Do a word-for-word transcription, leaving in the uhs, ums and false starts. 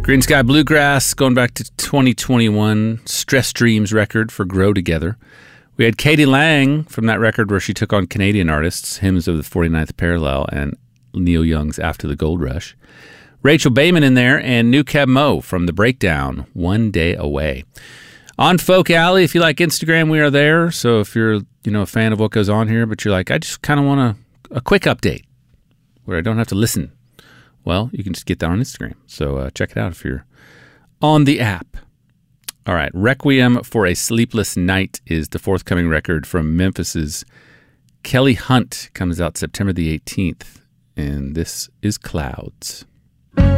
Green Sky Bluegrass, going back to twenty twenty-one, Stress Dreams record for Grow Together. We had Katie Lang from that record where she took on Canadian artists, Hymns of the forty-ninth Parallel and Neil Young's After the Gold Rush. Rachel Bayman in there, and New Cab Mo from The Breakdown, One Day Away. On Folk Alley, if you like Instagram, we are there. So if you're, you know, a fan of what goes on here, but you're like, I just kind of want a, a quick update where I don't have to listen, well, you can just get that on Instagram. So uh, check it out if you're on the app. All right, Requiem for a Sleepless Night is the forthcoming record from Memphis's Kelly Hunt. Comes out September the eighteenth, and this is Clouds.